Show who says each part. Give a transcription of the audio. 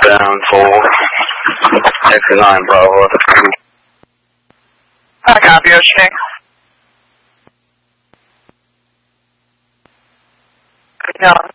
Speaker 1: down for X9 Bravo.
Speaker 2: I copy, Ocean. No.